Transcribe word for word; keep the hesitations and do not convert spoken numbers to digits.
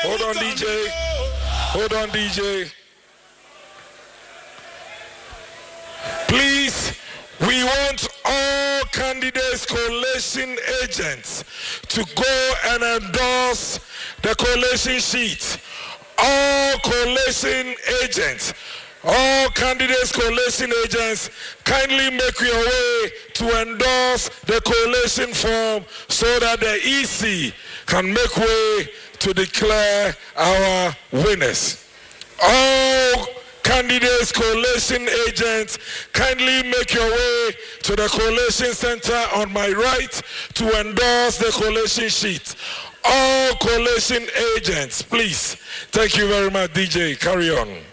Hold on, D J. Hold on, D J. Please, we want all candidates, coalition agents to go and endorse the coalition sheet. All coalition agents, all candidates, coalition agents, kindly make your way to endorse the coalition form so that the E C can make way to declare our winners. All candidates, coalition agents, kindly make your way to the coalition center on my right to endorse the coalition sheet. All coalition agents, please. Thank you very much, D J. Carry on.